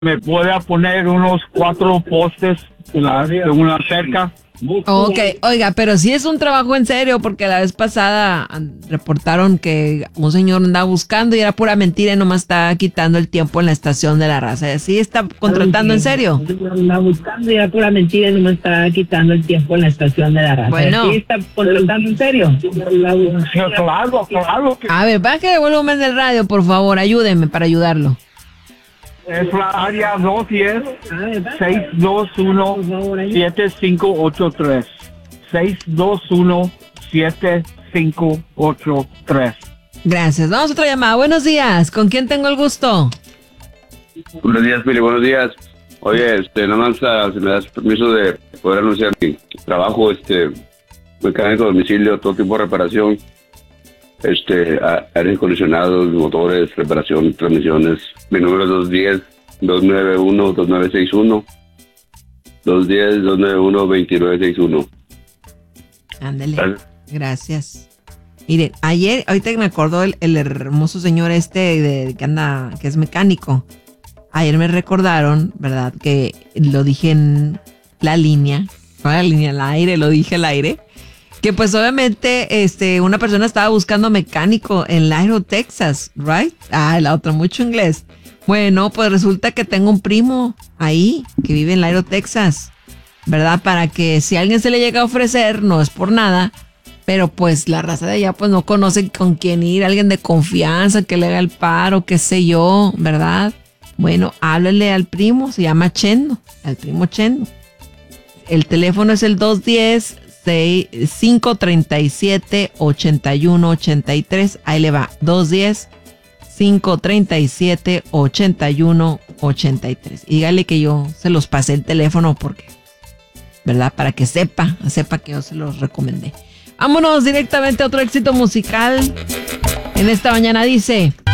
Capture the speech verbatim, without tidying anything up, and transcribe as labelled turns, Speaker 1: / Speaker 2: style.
Speaker 1: me pueda poner unos cuatro postes en la, en una cerca.
Speaker 2: Ok, oiga, pero sí es un trabajo en serio, porque la vez pasada reportaron que un señor andaba buscando y era pura mentira y nomás estaba quitando el tiempo en la estación de la raza. ¿Sí está contratando en serio?
Speaker 3: Andaba buscando y era pura mentira y nomás estaba quitando el tiempo en la estación de la raza.
Speaker 2: Bueno.
Speaker 3: ¿Sí está contratando en serio?
Speaker 1: Claro, claro que
Speaker 2: A ver, baje el volumen del radio, por favor, ayúdeme para ayudarlo.
Speaker 1: es la área dos uno cero, seis dos uno, siete cinco ocho tres. seis dos uno, siete cinco ocho tres.
Speaker 2: Gracias. Vamos a otra llamada. Buenos días. ¿Con quién tengo el gusto?
Speaker 4: Buenos días, Pili, buenos días. Oye, este, nada más uh, si me das permiso de poder anunciar mi trabajo, este, mecánico de domicilio, todo tipo de reparación, este, a- aires acondicionados, motores, reparación, transmisiones. Mi número es dos uno cero, dos nueve uno, dos nueve seis uno, dos uno cero, dos nueve uno, dos nueve seis uno.
Speaker 2: Ándale.
Speaker 4: Gracias.
Speaker 2: Gracias. Miren, ayer, ahorita que me acordó el, el hermoso señor este de, que anda, que es mecánico. Ayer me recordaron, ¿verdad? Que lo dije en la línea, no la línea al aire, lo dije al aire. Que pues obviamente este, una persona estaba buscando mecánico en Laredo, Texas, ¿right? Ah, la otra, mucho inglés. Bueno, pues resulta que tengo un primo ahí que vive en Laredo, Texas, ¿verdad? Para que si alguien se le llega a ofrecer, no es por nada, pero pues la raza de allá pues no conoce con quién ir, alguien de confianza que le haga el paro, qué sé yo, ¿verdad? Bueno, háblele al primo, se llama Chendo, al primo Chendo. El teléfono es el dos uno cero, cinco tres siete, ocho uno ocho tres. Ahí le va, dos uno cero, cinco tres siete, ocho uno ocho tres. Y dígale que yo se los pasé el teléfono porque, ¿verdad? Para que sepa, sepa que yo se los recomendé. Vámonos directamente a otro éxito musical. En esta mañana dice...